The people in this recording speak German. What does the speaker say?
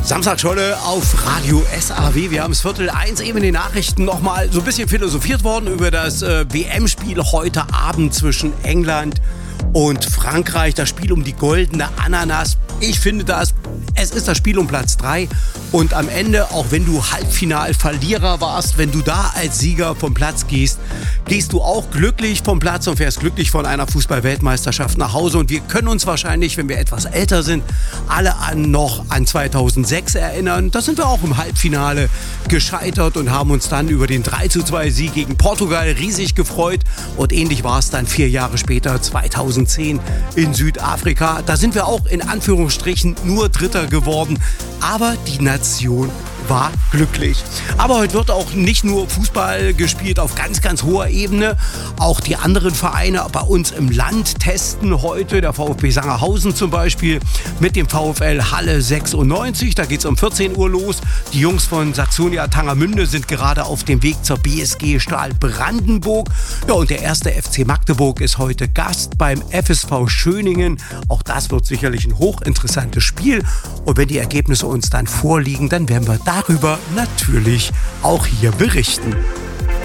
Samstagscholle auf Radio SAW. Wir haben es 12:45 eben in den Nachrichten nochmal so ein bisschen philosophiert worden über das WM-Spiel heute Abend zwischen England und Frankreich. Das Spiel um die goldene Ananas. Ich finde es ist das Spiel um Platz 3. Und am Ende, auch wenn du Halbfinalverlierer warst, wenn du da als Sieger vom Platz gehst du auch glücklich vom Platz und fährst glücklich von einer Fußball-Weltmeisterschaft nach Hause. Und wir können uns wahrscheinlich, wenn wir etwas älter sind, alle noch an 2006 erinnern. Da sind wir auch im Halbfinale gescheitert und haben uns dann über den 3:2 gegen Portugal riesig gefreut. Und ähnlich war es dann 4 Jahre später, 2010 in Südafrika. Da sind wir auch in Anführungsstrichen nur Dritter geworden. Aber die Nation war glücklich. Aber heute wird auch nicht nur Fußball gespielt auf ganz, ganz hoher Ebene. Auch die anderen Vereine bei uns im Land testen heute. Der VfB Sangerhausen zum Beispiel mit dem VfL Halle 96. Da geht es um 14 Uhr los. Die Jungs von Saxonia Tangermünde sind gerade auf dem Weg zur BSG Stahl Brandenburg. Ja, und der erste FC Magdeburg ist heute Gast beim FSV Schöningen. Auch das wird sicherlich ein hochinteressantes Spiel. Und wenn die Ergebnisse uns dann vorliegen, dann werden wir darüber natürlich auch hier berichten.